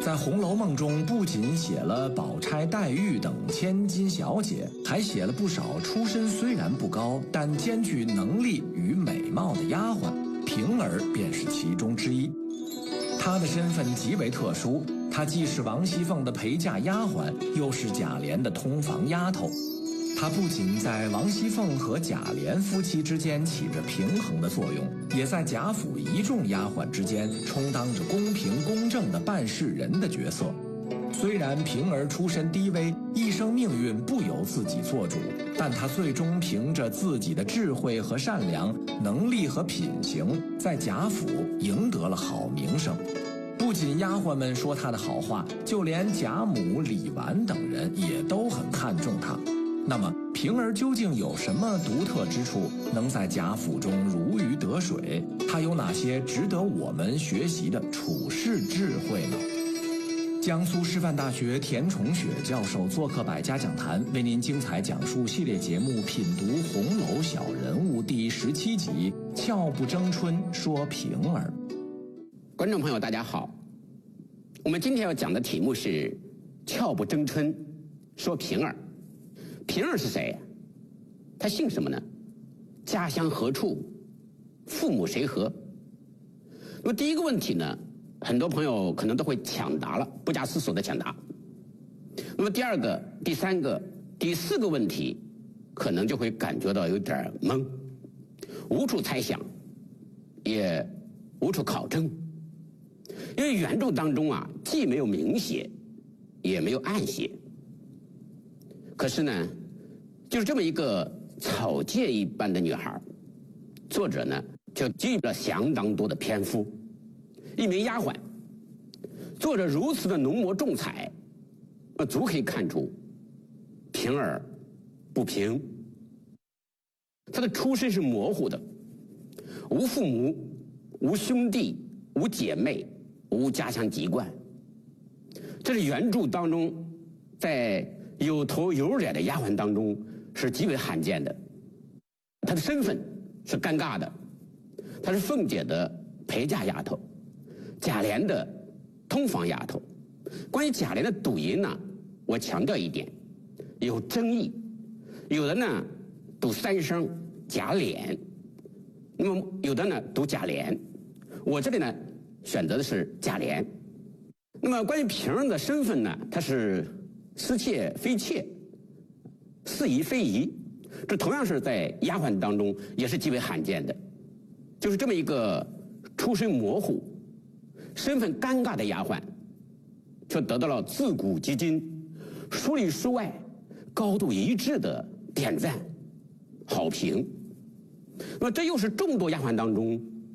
在《红楼梦》中，不仅写了宝钗、黛玉等千金小姐，还写了不少出身虽然不高，但兼具能力与美貌的丫鬟，平儿便是其中之一。她的身份极为特殊，她既是王熙凤的陪嫁丫鬟，又是贾琏的通房丫头。她不仅在王熙凤和贾琏夫妻之间起着平衡的作用，也在贾府一众丫鬟之间充当着公平公正的办事人的角色。虽然平儿出身低微，一生命运不由自己做主，但她最终凭着自己的智慧和善良、能力和品行，在贾府赢得了好名声。不仅丫鬟们说她的好话，就连贾母、李纨等人也都很看重她。那么平儿究竟有什么独特之处，能在贾府中如鱼得水？她有哪些值得我们学习的处世智慧呢？江苏师范大学田崇雪教授做客百家讲坛，为您精彩讲述系列节目《品读红楼小人物》第17集《俏不争春说平儿》。 观众朋友大家好，我们今天要讲的题目是俏不争春说平儿。平儿是谁？他姓什么呢？家乡何处？父母谁和？那么第一个问题呢，很多朋友可能都会抢答了，不假思索的抢答。那么第二个、第三个、第四个问题，可能就会感觉到有点懵，无处猜想，也无处考证。因为原著当中啊，既没有明写，也没有暗写。可是呢，就是这么一个草芥一般的女孩，作者呢就给予了相当多的篇幅。一名丫鬟，作者如此的浓墨重彩，足可以看出平儿不平。她的出身是模糊的，无父母，无兄弟，无姐妹，无家乡籍贯。这是原著当中在有头有脸的丫鬟当中是极为罕见的。她的身份是尴尬的，她是凤姐的陪嫁丫头，贾琏的通房丫头。关于贾琏的读音呢，我强调一点，有争议，有的呢读三声贾琏，那么有的呢读贾琏，我这里呢选择的是贾琏。那么关于平儿的身份呢，她是私妾非妾，似姨非姨，这同样是在丫鬟当中也是极为罕见的。就是这么一个出身模糊、身份尴尬的丫鬟，却得到了自古及今书里书外高度一致的点赞好评。那么这又是众多丫鬟当中